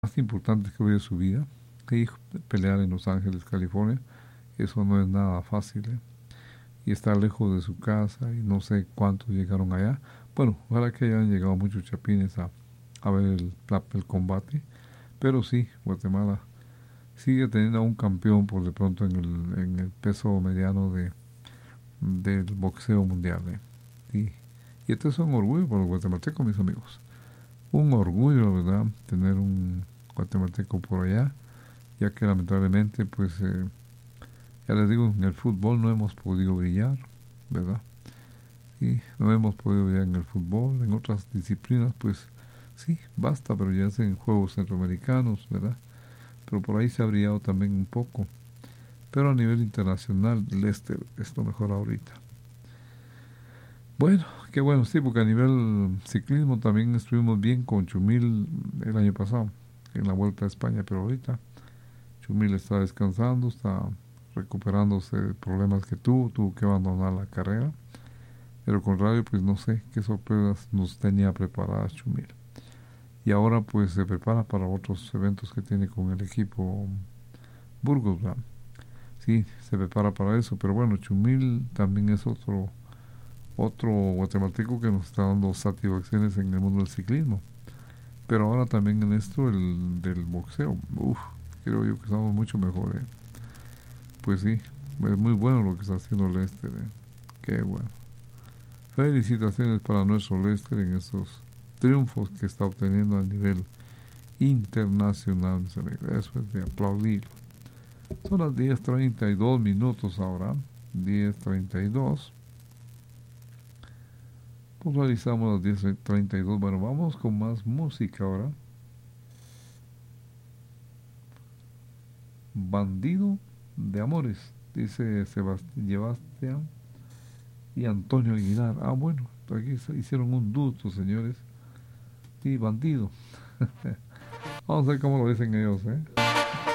más importantes que veo de su vida. Y pelear en Los Ángeles, California, eso no es nada fácil, ¿eh? Y estar lejos de su casa y no sé cuántos llegaron allá. Bueno, ojalá que hayan llegado muchos chapines a ver el combate, pero sí, Guatemala sigue teniendo a un campeón por de pronto en el peso mediano del boxeo mundial, ¿eh? Y este es un orgullo para los guatemaltecos, mis amigos. Un orgullo, la verdad, tener un guatemalteco por allá, ya que lamentablemente, pues, ya les digo, en el fútbol no hemos podido brillar, ¿verdad? Y no hemos podido brillar en el fútbol, en otras disciplinas, pues, sí, basta, pero ya es en juegos centroamericanos, ¿verdad? Pero por ahí se ha brillado también un poco. Pero a nivel internacional, Leicester es lo mejor ahorita. Bueno, qué bueno, sí, porque a nivel ciclismo también estuvimos bien con Chumil el año pasado, en la Vuelta a España, pero ahorita Chumil está descansando, está recuperándose de problemas que tuvo que abandonar la carrera. Pero con radio, pues no sé qué sorpresas nos tenía preparadas Chumil. Y ahora pues se prepara para otros eventos que tiene con el equipo Burgos, ¿verdad? Sí, se prepara para eso, pero bueno, Chumil también es otro guatemalteco que nos está dando satisfacciones en el mundo del ciclismo. Pero ahora también en esto del boxeo. Uf, creo yo que estamos mucho mejor, ¿eh? Pues sí, es muy bueno lo que está haciendo Lester, ¿eh? Qué bueno. Felicitaciones para nuestro Lester en estos triunfos que está obteniendo a nivel internacional, mis amigos. Eso es de aplaudir. Son las 10:32 ahora. 10:32. Puntualizamos las 10:32. Bueno, vamos con más música ahora. Bandido de amores, dice Sebastián y Antonio Aguilar. Ah, bueno, aquí hicieron un dueto, señores. Y bandido. Vamos a ver cómo lo dicen ellos, ¿eh?